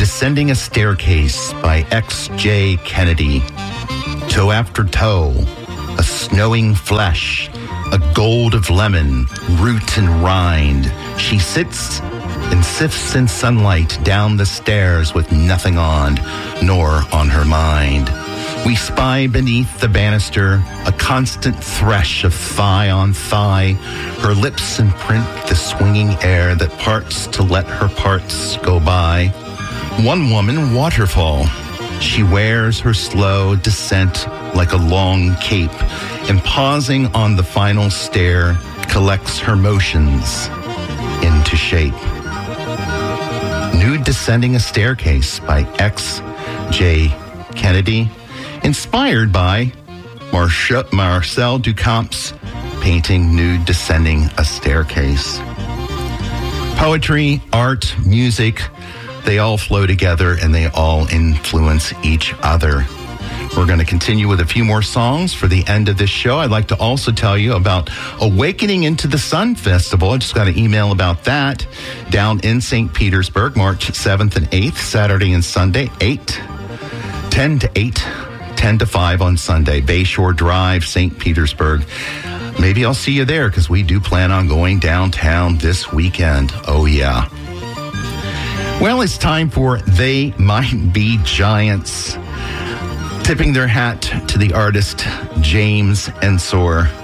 Descending a Staircase by X.J. Kennedy. Toe after toe, a snowing flesh, a gold of lemon, root and rind. She sits and sifts in sunlight down the stairs with nothing on, nor on her mind. We spy beneath the banister a constant thresh of thigh on thigh. Her lips imprint the swinging air that parts to let her parts go by. One woman, Waterfall. She wears her slow descent like a long cape, and pausing on the final stair, collects her motions into shape. Nude Descending a Staircase by X.J. Kennedy, inspired by Marcel Duchamp's painting Nude Descending a Staircase. Poetry, art, music, they all flow together and they all influence each other. We're going to continue with a few more songs for the end of this show. I'd like to also tell you about Awakening into the Sun Festival. I just got an email about that down in St. Petersburg, March 7th and 8th, Saturday and Sunday, 10 to 8, 10 to 5 on Sunday, Bayshore Drive, St. Petersburg. Maybe I'll see you there because we do plan on going downtown this weekend. Oh, yeah. Well, it's time for They Might Be Giants. Tipping their hat to the artist James Ensor.